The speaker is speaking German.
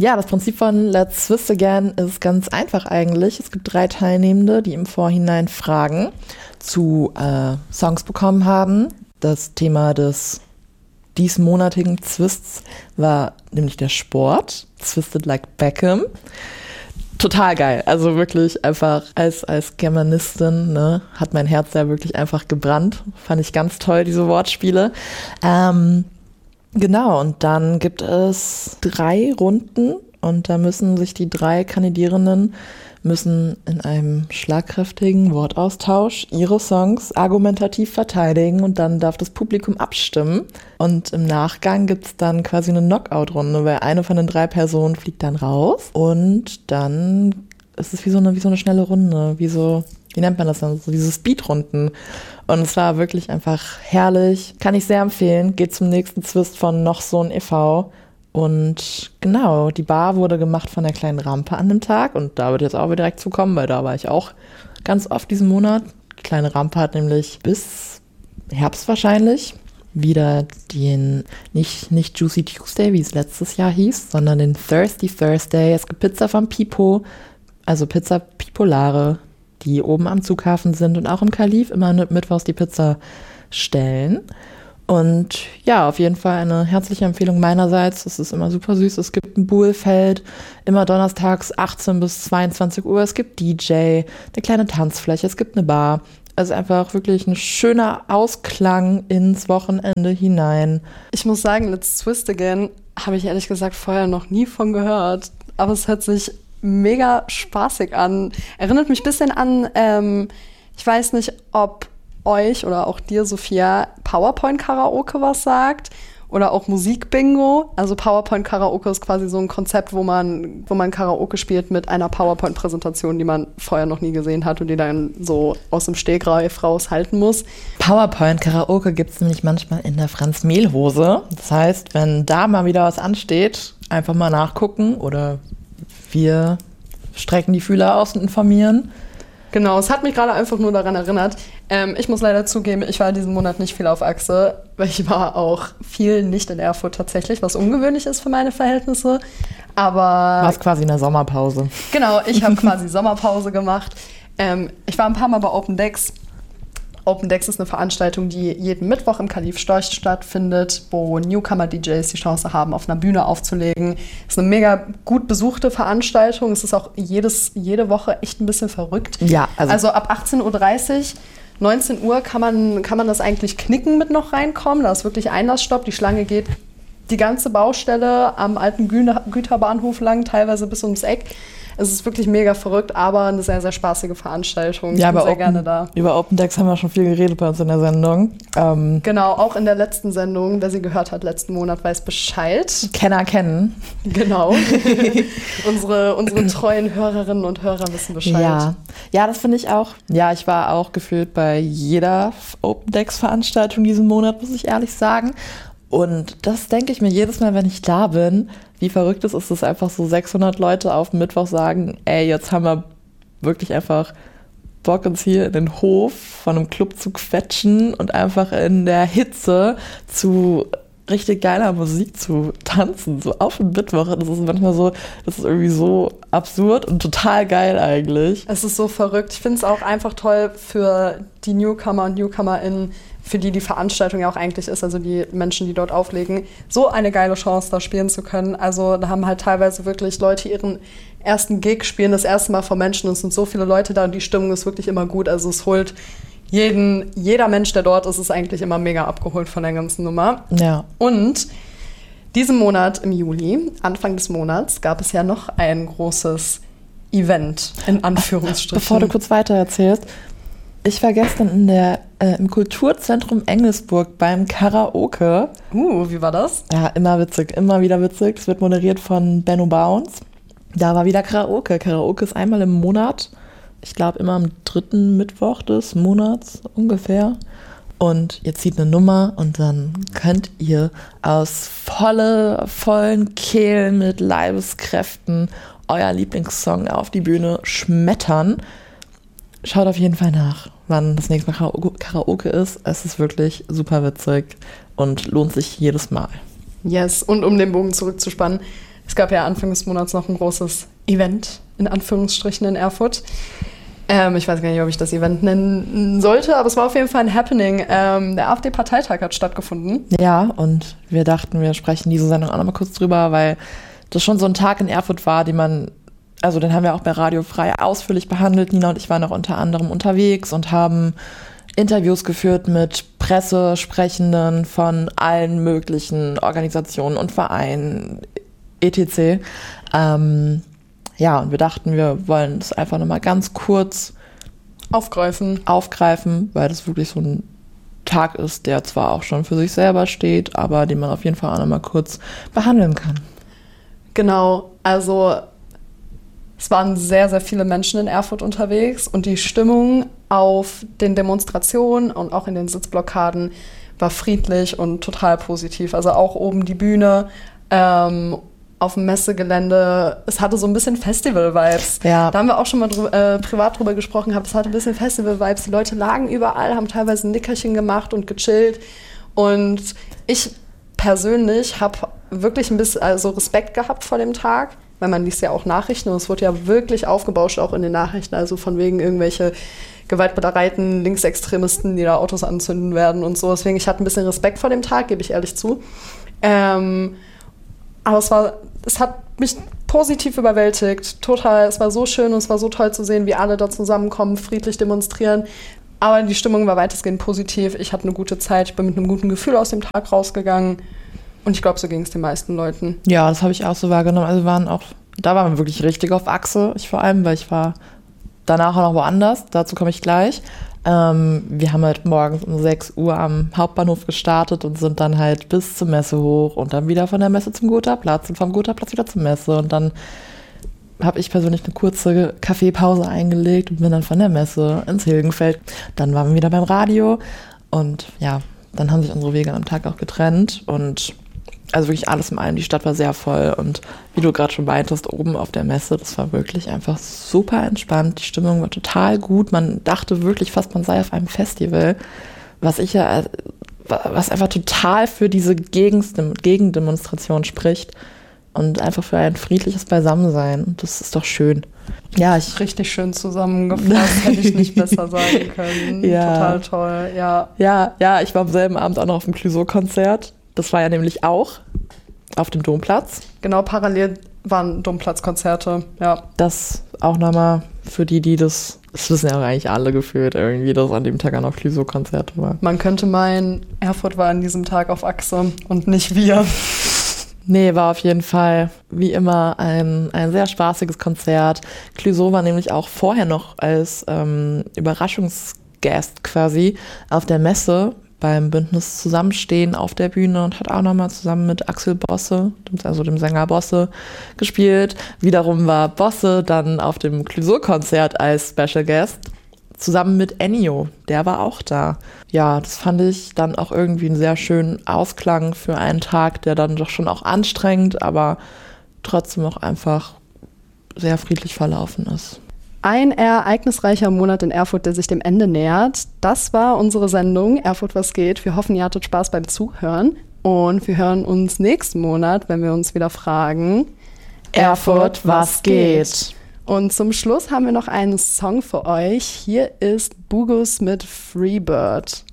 Ja, das Prinzip von Let's Twist Again ist ganz einfach eigentlich. Es gibt 3 Teilnehmende, die im Vorhinein Fragen zu Songs bekommen haben. Das Thema des diesmonatigen Twists war nämlich der Sport. Twisted like Beckham. Total geil. Also wirklich einfach als Germanistin, ne, hat mein Herz da wirklich einfach gebrannt. Fand ich ganz toll, diese Wortspiele. Genau, und dann gibt es 3 Runden und da müssen sich die 3 Kandidierenden in einem schlagkräftigen Wortaustausch ihre Songs argumentativ verteidigen und dann darf das Publikum abstimmen. Und im Nachgang gibt es dann quasi eine Knockout-Runde, weil eine von den 3 Personen fliegt dann raus und dann ist es wie so eine schnelle Runde, wie nennt man das dann, so diese Speedrunden. Und es war wirklich einfach herrlich, kann ich sehr empfehlen. Geht zum nächsten Twist von Noch so ein e.V., und genau, die Bar wurde gemacht von der kleinen Rampe an dem Tag und da wird jetzt auch wieder direkt zukommen, weil da war ich auch ganz oft diesen Monat. Die kleine Rampe hat nämlich bis Herbst wahrscheinlich wieder den, nicht Juicy Tuesday, wie es letztes Jahr hieß, sondern den Thirsty Thursday. Es gibt Pizza von Pipo, also Pizza Pipolare, die oben am Zughafen sind und auch im Kalif immer mittwochs die Pizza stellen. Und ja, auf jeden Fall eine herzliche Empfehlung meinerseits. Es ist immer super süß. Es gibt ein Buhlfeld, immer donnerstags 18 bis 22 Uhr. Es gibt DJ, eine kleine Tanzfläche, es gibt eine Bar. Also einfach wirklich ein schöner Ausklang ins Wochenende hinein. Ich muss sagen, Let's Twist Again habe ich ehrlich gesagt vorher noch nie von gehört. Aber es hört sich mega spaßig an. Erinnert mich ein bisschen an, ich weiß nicht, ob euch oder auch dir, Sophia, PowerPoint-Karaoke was sagt oder auch Musik-Bingo. Also PowerPoint-Karaoke ist quasi so ein Konzept, wo man Karaoke spielt mit einer PowerPoint-Präsentation, die man vorher noch nie gesehen hat und die dann so aus dem Stegreif raushalten muss. PowerPoint-Karaoke gibt es nämlich manchmal in der Franz-Mehl-Hose. Das heißt, wenn da mal wieder was ansteht, einfach mal nachgucken oder wir strecken die Fühler aus und informieren. Genau, es hat mich gerade einfach nur daran erinnert. Ich muss leider zugeben, ich war diesen Monat nicht viel auf Achse, weil ich war auch viel nicht in Erfurt tatsächlich, was ungewöhnlich ist für meine Verhältnisse. Aber warst quasi in der Sommerpause. Genau, ich habe quasi Sommerpause gemacht. Ich war ein paar Mal bei Open Decks. Open Decks ist eine Veranstaltung, die jeden Mittwoch im Kalif Storch stattfindet, wo Newcomer-DJs die Chance haben, auf einer Bühne aufzulegen. Es ist eine mega gut besuchte Veranstaltung. Es ist auch jede Woche echt ein bisschen verrückt. Ja, also ab 18:30 Uhr, 19 Uhr kann man das eigentlich knicken mit noch reinkommen. Da ist wirklich Einlassstopp. Die Schlange geht die ganze Baustelle am alten Güterbahnhof lang, teilweise bis ums Eck. Es ist wirklich mega verrückt, aber eine sehr, sehr spaßige Veranstaltung. Ja, ich bin sehr gerne da. Über Open Decks haben wir schon viel geredet bei uns in der Sendung. Genau, auch in der letzten Sendung. Wer sie gehört hat letzten Monat, weiß Bescheid. Kenner kennen. Genau. unsere treuen Hörerinnen und Hörer wissen Bescheid. Ja, das finde ich auch. Ja, ich war auch gefühlt bei jeder Open Decks Veranstaltung diesen Monat, muss ich ehrlich sagen. Und das denke ich mir jedes Mal, wenn ich da bin, wie verrückt es ist, dass einfach so 600 Leute auf Mittwoch sagen, ey, jetzt haben wir wirklich einfach Bock, uns hier in den Hof von einem Club zu quetschen und einfach in der Hitze zu richtig geiler Musik zu tanzen, so auf dem Mittwoch. Das ist manchmal so, das ist irgendwie so absurd und total geil eigentlich. Es ist so verrückt. Ich finde es auch einfach toll für die Newcomer und NewcomerInnen, für die Veranstaltung ja auch eigentlich ist, also die Menschen, die dort auflegen, so eine geile Chance, da spielen zu können. Also da haben halt teilweise wirklich Leute ihren ersten Gig, spielen das erste Mal vor Menschen und es sind so viele Leute da und die Stimmung ist wirklich immer gut. Also es holt jeder Mensch, der dort ist eigentlich immer mega abgeholt von der ganzen Nummer. Ja. Und diesen Monat im Juli, Anfang des Monats, gab es ja noch ein großes Event, in Anführungsstrichen. Bevor du kurz weiter erzählst, ich war gestern im Kulturzentrum Engelsburg beim Karaoke. Wie war das? Ja, immer witzig, immer wieder witzig. Es wird moderiert von Benno Bounce. Da war wieder Karaoke. Karaoke ist einmal im Monat. Ich glaube immer am 3. Mittwoch des Monats ungefähr. Und ihr zieht eine Nummer und dann könnt ihr aus vollen Kehlen mit Leibeskräften euer Lieblingssong auf die Bühne schmettern. Schaut auf jeden Fall nach, wann das nächste Mal Karaoke ist. Es ist wirklich super witzig und lohnt sich jedes Mal. Yes, und um den Bogen zurückzuspannen, Es gab ja Anfang des Monats noch ein großes Event, in Anführungsstrichen, in Erfurt. Ich weiß gar nicht, ob ich das Event nennen sollte, aber es war auf jeden Fall ein Happening. Der AfD-Parteitag hat stattgefunden. Ja, und wir dachten, wir sprechen diese Sendung auch nochmal kurz drüber, weil das schon so ein Tag in Erfurt war, den haben wir auch bei Radio Frei ausführlich behandelt. Nina und ich waren auch unter anderem unterwegs und haben Interviews geführt mit Pressesprechenden von allen möglichen Organisationen und Vereinen, etc. Und wir dachten, wir wollen es einfach nochmal ganz kurz aufgreifen, weil das wirklich so ein Tag ist, der zwar auch schon für sich selber steht, aber den man auf jeden Fall auch nochmal kurz behandeln kann. Genau, also es waren sehr, sehr viele Menschen in Erfurt unterwegs und die Stimmung auf den Demonstrationen und auch in den Sitzblockaden war friedlich und total positiv. Also auch oben die Bühne, auf dem Messegelände, es hatte so ein bisschen Festival-Vibes. Ja. Da haben wir auch schon mal privat drüber gesprochen, es hatte ein bisschen Festival-Vibes. Die Leute lagen überall, haben teilweise ein Nickerchen gemacht und gechillt. Und ich persönlich habe wirklich ein bisschen Respekt gehabt vor dem Tag, weil man liest ja auch Nachrichten und es wurde ja wirklich aufgebauscht, auch in den Nachrichten, also von wegen irgendwelche gewaltbereiten Linksextremisten, die da Autos anzünden werden und so. Deswegen, ich hatte ein bisschen Respekt vor dem Tag, gebe ich ehrlich zu. Aber es hat mich positiv überwältigt, total. Es war so schön und es war so toll zu sehen, wie alle da zusammenkommen, friedlich demonstrieren. Aber die Stimmung war weitestgehend positiv. Ich hatte eine gute Zeit, ich bin mit einem guten Gefühl aus dem Tag rausgegangen. Und ich glaube, so ging es den meisten Leuten. Ja, das habe ich auch so wahrgenommen. Also da waren wir wirklich richtig auf Achse. Ich vor allem, weil ich war danach auch noch woanders. Dazu komme ich gleich. Wir haben halt morgens um 6 Uhr am Hauptbahnhof gestartet und sind dann halt bis zur Messe hoch und dann wieder von der Messe zum Gotha Platz und vom Gotha Platz wieder zur Messe. Und dann habe ich persönlich eine kurze Kaffeepause eingelegt und bin dann von der Messe ins Hilgenfeld. Dann waren wir wieder beim Radio und ja, dann haben sich unsere Wege am Tag auch getrennt und also wirklich alles in allem, die Stadt war sehr voll und wie du gerade schon meintest, oben auf der Messe, das war wirklich einfach super entspannt, die Stimmung war total gut, man dachte wirklich fast, man sei auf einem Festival, was einfach total für diese Gegendemonstration spricht und einfach für ein friedliches Beisammensein und das ist doch schön. Ja, richtig schön zusammengefasst, hätte ich nicht besser sagen können. Ja. Total toll, ja. Ja, ich war am selben Abend auch noch auf dem Clouseau-Konzert. Das war ja nämlich auch auf dem Domplatz. Genau, parallel waren Domplatzkonzerte, ja. Das auch nochmal für die das wissen ja auch eigentlich alle gefühlt irgendwie, dass an dem Tag auch noch Clouseau-Konzerte waren. Man könnte meinen, Erfurt war an diesem Tag auf Achse und nicht wir. Nee, war auf jeden Fall wie immer ein sehr spaßiges Konzert. Clouseau war nämlich auch vorher noch als Überraschungsgast quasi auf der Messe beim Bündnis Zusammenstehen auf der Bühne und hat auch nochmal zusammen mit Axel Bosse, also dem Sänger Bosse, gespielt. Wiederum war Bosse dann auf dem Clouseau-Konzert als Special Guest, zusammen mit Ennio, der war auch da. Ja, das fand ich dann auch irgendwie einen sehr schönen Ausklang für einen Tag, der dann doch schon auch anstrengend, aber trotzdem auch einfach sehr friedlich verlaufen ist. Ein ereignisreicher Monat in Erfurt, der sich dem Ende nähert. Das war unsere Sendung Erfurt, was geht? Wir hoffen, ihr hattet Spaß beim Zuhören. Und wir hören uns nächsten Monat, wenn wir uns wieder fragen: Erfurt, was geht? Und zum Schluss haben wir noch einen Song für euch. Hier ist Bugus mit Freebird.